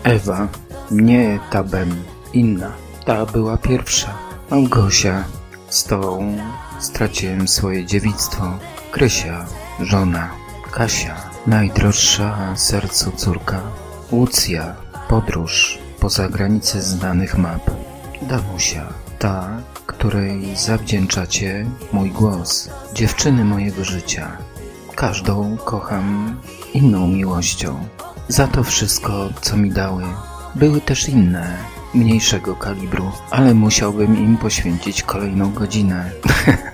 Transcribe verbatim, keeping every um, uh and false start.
Ewa, nie ta Bem, inna. Ta była pierwsza. Małgosia, z tą straciłem swoje dziewictwo. Krysia, żona. Kasia, najdroższa sercu córka. Łucja, podróż poza granice znanych map. Danusia, ta, której zawdzięczacie mój głos. Dziewczyny mojego życia. Każdą kocham inną miłością. Za to wszystko, co mi dały. Były też inne, mniejszego kalibru, ale musiałbym im poświęcić kolejną godzinę.